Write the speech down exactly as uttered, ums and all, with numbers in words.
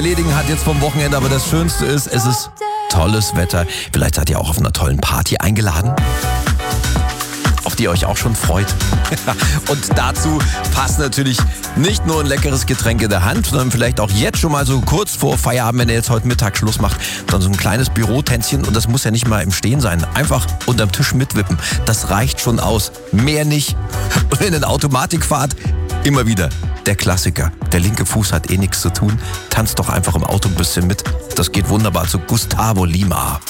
erledigen hat jetzt vom Wochenende, aber das Schönste ist, es ist tolles Wetter. Vielleicht seid ihr auch auf einer tollen Party eingeladen, auf die ihr euch auch schon freut. Und dazu passt natürlich nicht nur ein leckeres Getränk in der Hand, sondern vielleicht auch jetzt schon mal so kurz vor Feierabend, wenn ihr jetzt heute Mittag Schluss macht, dann so ein kleines Bürotänzchen, und das muss ja nicht mal im Stehen sein. Einfach unterm Tisch mitwippen. Das reicht schon aus. Mehr nicht. Und wenn ihr in Automatik fahrt, immer wieder der Klassiker. Der linke Fuß hat eh nichts zu tun. Tanzt doch einfach im Auto ein bisschen mit. Das geht wunderbar zu Gustavo Lima.